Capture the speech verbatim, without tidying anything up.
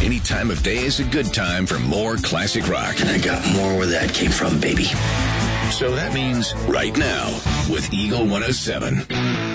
Any time of day is a good time for more classic rock. And I got more where that came from, baby. So that means right now with Eagle one oh seven.